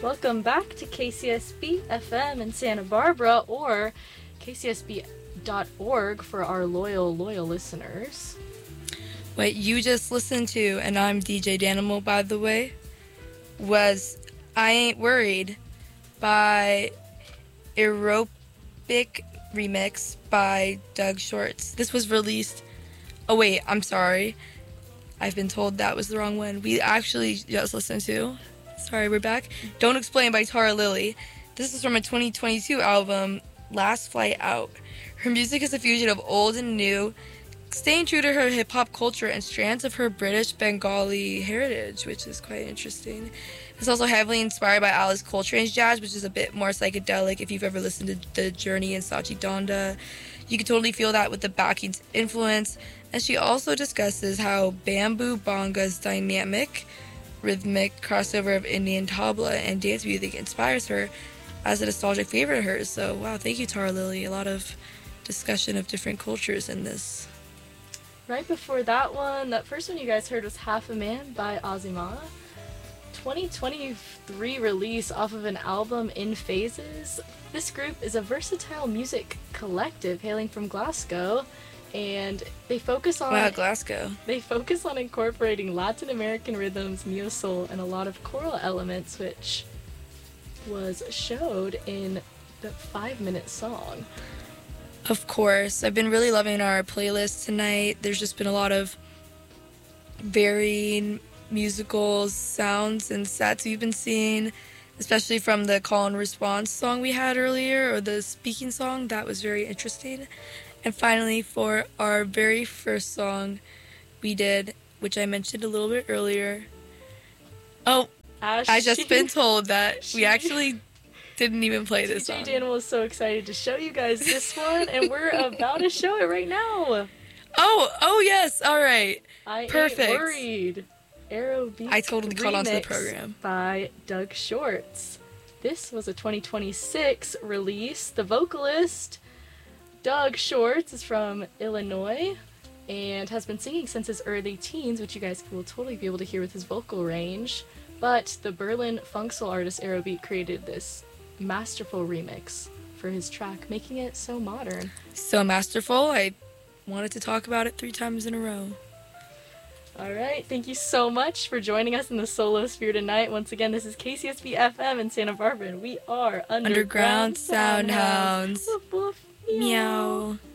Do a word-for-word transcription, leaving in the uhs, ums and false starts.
Welcome back to K C S B F M in Santa Barbara, or K C S B dot org for our loyal, loyal listeners. What you just listened to, and I'm D J Danimal, by the way, was I Ain't Worried by Aerobic Remix by Doug Shorts. This was released... Oh, wait, I'm sorry. I've been told that was the wrong one. We actually just listened to... Sorry, we're back. Don't Explain by Tara Lily. This is from a twenty twenty-two album, Last Flight Out. Her music is a fusion of old and new, staying true to her hip-hop culture and strands of her British Bengali heritage, which is quite interesting. It's also heavily inspired by Alice Coltrane's jazz, which is a bit more psychedelic. If you've ever listened to The Journey and Sachi Donda, you can totally feel that with the backing's influence. And she also discusses how bamboo bonga's dynamic, rhythmic crossover of Indian tabla and dance music inspires her as a nostalgic favorite of hers. So, wow, thank you, Tara Lily. A lot of discussion of different cultures in this. Right before that one, that first one you guys heard was Half a Man by Azima. twenty twenty-three release off of an album, In Phases. This group is a versatile music collective hailing from Glasgow, and they focus on wow, Glasgow. They focus on incorporating Latin American rhythms, neo soul, and a lot of choral elements, which was showed in the five-minute song. Of course. I've been really loving our playlist tonight. There's just been a lot of varying musical sounds and sets we've been seeing, especially from the call and response song we had earlier, or the speaking song. That was very interesting. And finally, for our very first song we did, which I mentioned a little bit earlier. Oh, Ash, I just she, been told that she, we actually didn't even play this D J song. Danimal is so excited to show you guys this one, and we're about to show it right now. Oh, oh yes, all right. I Perfect. Ain't Worried. Aerobeat I totally caught on to the remix program. By Doug Shorts. This was a twenty twenty-six release. The vocalist, Doug Shorts, is from Illinois and has been singing since his early teens, which you guys will totally be able to hear with his vocal range. But the Berlin funk soul artist Aerobeat created this masterful remix for his track, making it so modern. So masterful, I wanted to talk about it three times in a row. Alright, thank you so much for joining us in the Solo Sphere tonight. Once again, this is K C S B F M in Santa Barbara, and we are Underground, Underground Sound Sound Hounds. Hounds. Woof, woof, meow. Meow.